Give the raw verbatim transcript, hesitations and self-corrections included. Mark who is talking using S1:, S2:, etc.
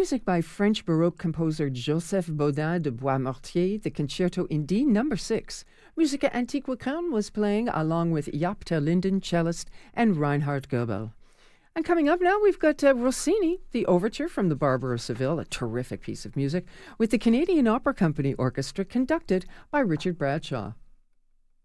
S1: music by French Baroque composer Joseph Bodin de Boismortier, the Concerto in D number six. Musica Antiqua Kern was playing along with Jaap ter Linden, cellist, and Reinhard Goebel. And coming up now, we've got uh, Rossini, the Overture from The Barber of Seville, a terrific piece of music, with the Canadian Opera Company Orchestra conducted by Richard Bradshaw.